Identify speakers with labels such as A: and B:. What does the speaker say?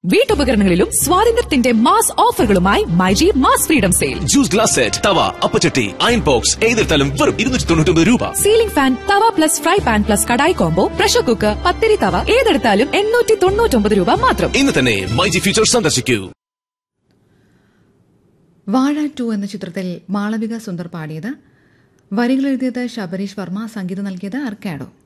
A: വീട്ടുപകരണങ്ങളിലും സ്വാതന്ത്ര്യത്തിന്റെ mass ഓഫറുകളുമായി myG mass freedom sale.
B: Juice glass set, തവ, അപ്പച്ചട്ടി, iron box ഏതെടുത്താലും വെറും 299 രൂപ.
A: സീലിംഗ് ഫാൻ, തവ plus fry pan plus kadai combo, pressure cooker, പത്തിരി തവ ഏതെടുത്താലും 899 രൂപ മാത്രം.
B: ഇന്ന് തന്നെ മൈജി ഫ്യൂച്ചർ സന്ദർശിക്കൂ.
C: വാഴ 2 എന്ന ചിത്രത്തിൽ മാളവിക സുന്ദർ പാടിയത്. വരികൾ എഴുതിയത് ശബരീഷ് വർമ്മ, സംഗീതം നൽകിയത് അർക്കാഡോ.